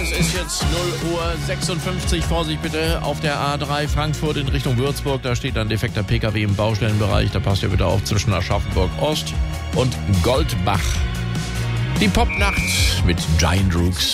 Es ist jetzt 0:56 Uhr. Vorsicht bitte auf der A3 Frankfurt in Richtung Würzburg. Da steht ein defekter PKW im Baustellenbereich. Da passt ihr bitte auf zwischen Aschaffenburg Ost und Goldbach. Die Popnacht mit Giant Rooks.